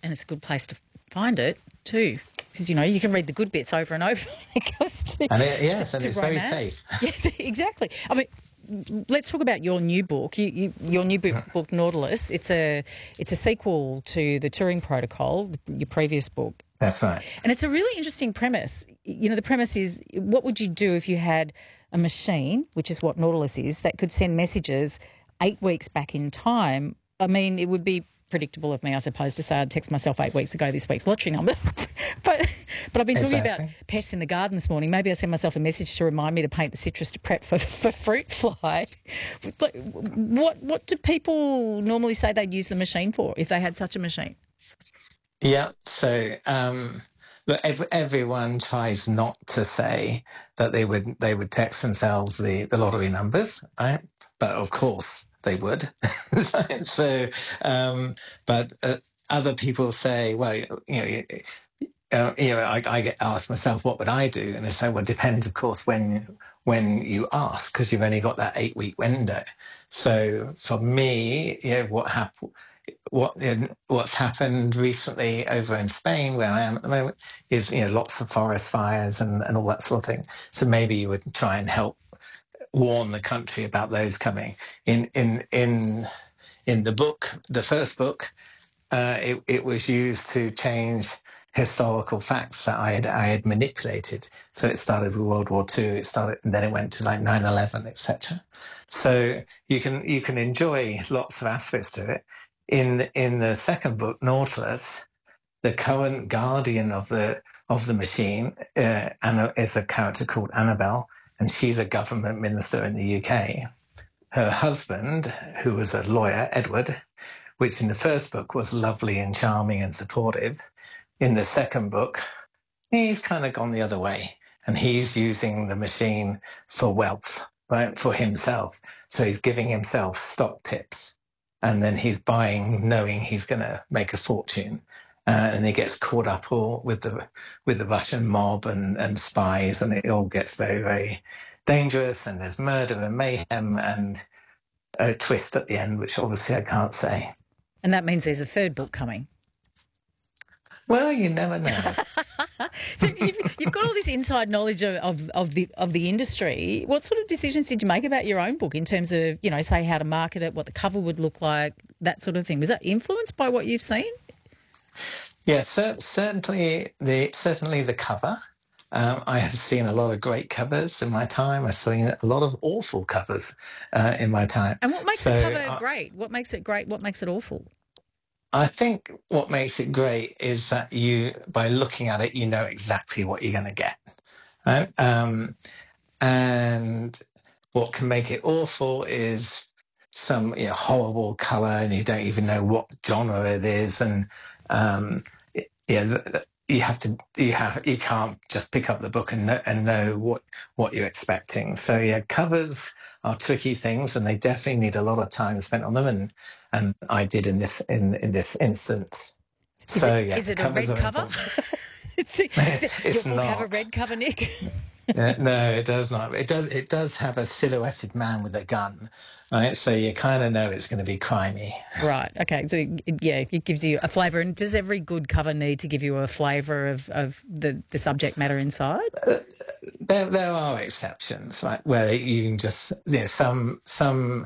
And it's a good place to find it too, because, you can read the good bits over and over when it comes to, Yes, and to it's romance. very safe. Yeah, exactly. I mean, let's talk about your new book. Your new book, Nautilus. It's a sequel to the Turing Protocol, your previous book. That's right. And it's a really interesting premise. The premise is, what would you do if you had a machine, which is what Nautilus is, that could send messages 8 weeks back in time? I mean, it would be predictable of me, I suppose, to say I'd text myself 8 weeks ago this week's lottery numbers. but I've been talking about pests in the garden this morning. Maybe I send myself a message to remind me to paint the citrus to prep for fruit fly. What do people normally say they'd use the machine for if they had such a machine? Yeah, so but everyone tries not to say that they would text themselves the lottery numbers, right? But of course they would. So, but other people say, well, I get asked myself, what would I do? And they say, well, it depends, of course, when you ask, because you've only got that 8-week window. So for me, what's happened recently over in Spain, where I am at the moment, is lots of forest fires and all that sort of thing. So maybe you would try and help warn the country about those coming. In the book, the first book, it was used to change historical facts that I had manipulated. So it started with World War II. And then it went to like 9/11, etc. So you can enjoy lots of aspects to it. In the second book, Nautilus, the current guardian of the machine, Anna, is a character called Annabelle, and she's a government minister in the UK. Her husband, who was a lawyer, Edward, which in the first book was lovely and charming and supportive, in the second book, he's kind of gone the other way, and he's using the machine for wealth, right, for himself. So he's giving himself stock tips, and then he's buying knowing he's going to make a fortune. And he gets caught up all with the Russian mob and spies, and it all gets very, very dangerous, and there's murder and mayhem and a twist at the end, which obviously I can't say. And that means there's a third book coming. Well, you never know. So you've got all this inside knowledge of the industry. What sort of decisions did you make about your own book in terms of, say how to market it, what the cover would look like, that sort of thing? Was that influenced by what you've seen? Yes, certainly the cover. I have seen a lot of great covers in my time. I've seen a lot of awful covers in my time. And what makes a cover great? What makes it great? What makes it awful? I think what makes it great is that by looking at it, you know exactly what you're going to get. Right? And what can make it awful is some horrible colour, and you don't even know what genre it is, and you can't just pick up the book and know what you're expecting. So covers are tricky things, and they definitely need a lot of time spent on them, and I did in this instance. Is it a red cover? It's your book not. Have a red cover, Nick? No, it does not. It does have a silhouetted man with a gun, right? So you kind of know it's going to be crimey. Right. Okay. So it gives you a flavour. And does every good cover need to give you a flavour of the subject matter inside? There are exceptions, right? Where you can just some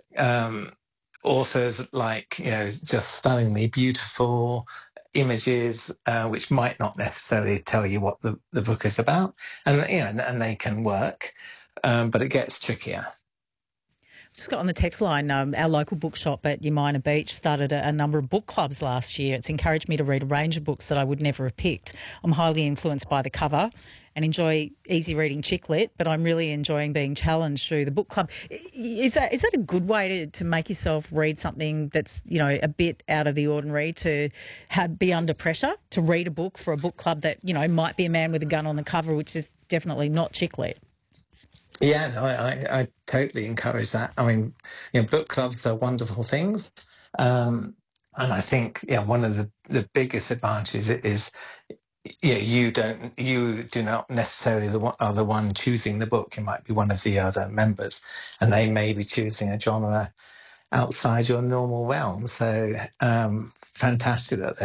authors like just stunningly beautiful images, which might not necessarily tell you what the book is about, and and they can work, but it gets trickier. Just got on the text line, our local bookshop at Yamina Beach started a number of book clubs last year. It's encouraged me to read a range of books that I would never have picked. I'm highly influenced by the cover and enjoy easy reading chick lit, but I'm really enjoying being challenged through the book club. Is that a good way to make yourself read something that's, a bit out of the ordinary, to be under pressure, to read a book for a book club that, might be a man with a gun on the cover, which is definitely not chick lit? Yeah, no, I totally encourage that. I mean, book clubs are wonderful things. And I think, one of the biggest advantages is, you do not necessarily are the one choosing the book. You might be one of the other members, and they may be choosing a genre outside your normal realm. So fantastic that